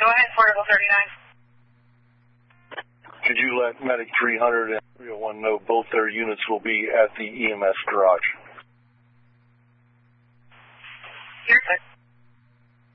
Go ahead, Portable 39. Could you let Medic 300 and 301 know both their units will be at the EMS garage?